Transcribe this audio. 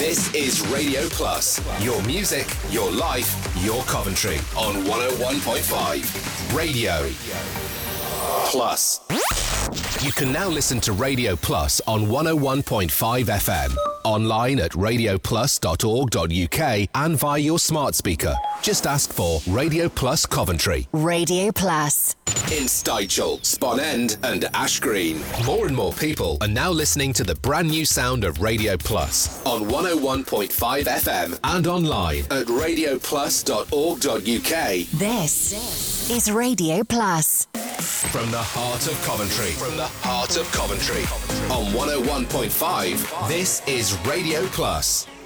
This is Radio Plus. Your music, your life, your Coventry on 101.5 Radio Plus. You can now listen to Radio Plus on 101.5 FM, online at radioplus.org.uk and via your smart speaker. Just ask for Radio Plus Coventry. Radio Plus. In Stychel, Sponend and Ash Green. More and more people are now listening to the brand new sound of Radio Plus on 101.5 FM and online at radioplus.org.uk. This is Radio Plus. From the heart of Coventry. From the heart of Coventry. On 101.5, this is Radio Plus.